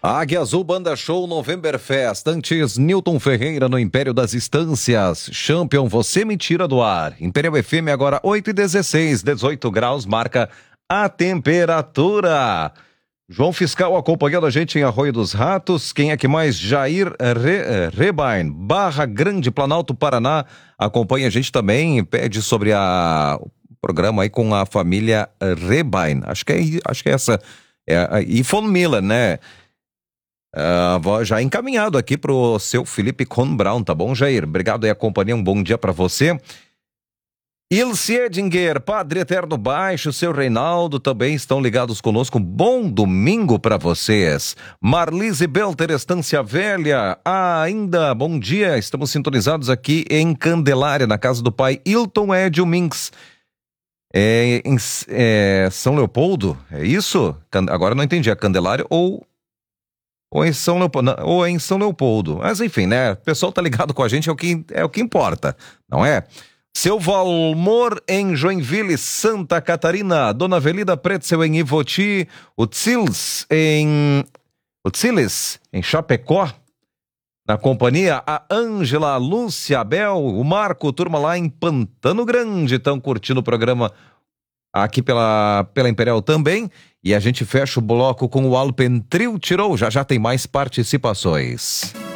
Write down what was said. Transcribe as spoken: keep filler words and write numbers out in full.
Águia Azul Banda Show Novemberfest, antes Newton Ferreira no Império das Estâncias, Champion, você me tira do ar. Imperial F M agora oito e dezesseis, dezoito graus, marca a temperatura. João Fiscal acompanhando a gente em Arroio dos Ratos, quem é que mais? Jair Re, Rebain, Barra Grande, Planalto, Paraná, acompanha a gente também, pede sobre a, o programa aí com a família Rebain, acho que é, acho que é essa, é, e Von Miller, né? Uh, já encaminhado aqui pro seu Felipe Con Brown, tá bom, Jair? Obrigado aí a companhia, um bom dia pra você. Ilse Edinger, Padre Eterno Baixo, seu Reinaldo também estão ligados conosco. Bom domingo pra vocês. Marlise Belter, Estância Velha, ah, ainda bom dia. Estamos sintonizados aqui em Candelária, na casa do pai Hilton Edio Minx. É, em é, São Leopoldo, é isso? Agora não entendi, é Candelária ou... Ou em, São Leopoldo, ou em São Leopoldo. Mas enfim, né? O pessoal tá ligado com a gente, é o que, é o que importa, não é? Seu Valmor em Joinville, Santa Catarina. Dona Avelida Pretzel em Ivoti. O Tzils em... O Tzilis em Chapecó. Na companhia, a Ângela, a Lúcia, a Bel, o Marco, turma lá em Pantano Grande. Estão curtindo o programa aqui pela, pela Imperial também. E a gente fecha o bloco com o Alpentril Tirou. Já já tem mais participações.